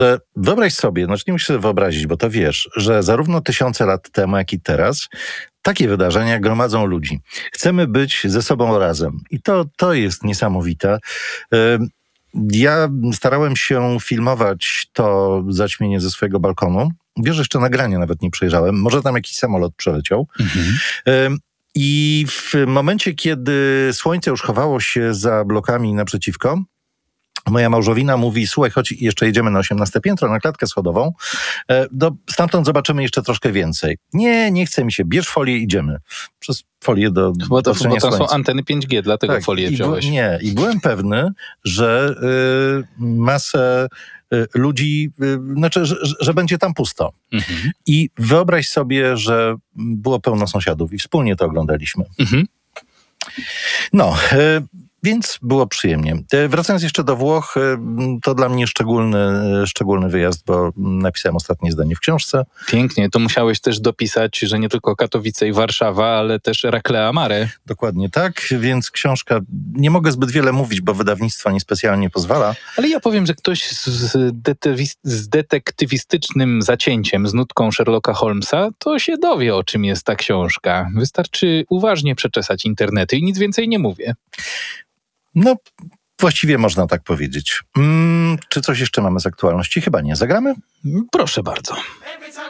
Wyobraź sobie, znaczy nie musisz sobie wyobrazić, bo to wiesz, że zarówno tysiące lat temu, jak i teraz takie wydarzenia gromadzą ludzi. Chcemy być ze sobą razem. I to jest niesamowite. Ja starałem się filmować to zaćmienie ze swojego balkonu. Wiesz, jeszcze nagrania nawet nie przejrzałem. Może tam jakiś samolot przeleciał. I w momencie, kiedy słońce już chowało się za blokami naprzeciwko, moja małżowina mówi: słuchaj, chodź, jeszcze jedziemy na 18 piętro, na klatkę schodową. Stamtąd zobaczymy jeszcze troszkę więcej. Nie chce mi się, bierz folię, idziemy. Przez folię do Bo tam słońca. są anteny 5G, dlatego Tak, folię wziąłeś. I byłem pewny, że masę ludzi, że będzie tam pusto. I wyobraź sobie, że było pełno sąsiadów i wspólnie to oglądaliśmy. No, więc było przyjemnie. Wracając jeszcze do Włoch, to dla mnie szczególny wyjazd, bo napisałem ostatnie zdanie w książce. Pięknie. To musiałeś też dopisać, że nie tylko Katowice i Warszawa, ale też Raclea Mare. Dokładnie tak, więc książka, nie mogę zbyt wiele mówić, bo wydawnictwo niespecjalnie pozwala. Ale ja powiem, że ktoś z detektywistycznym zacięciem, z nutką Sherlocka Holmesa, to się dowie, o czym jest ta książka. Wystarczy uważnie przeczesać internety i nic więcej nie mówię. No, właściwie można tak powiedzieć. Czy coś jeszcze mamy z aktualności? Chyba nie. Zagramy? Proszę bardzo.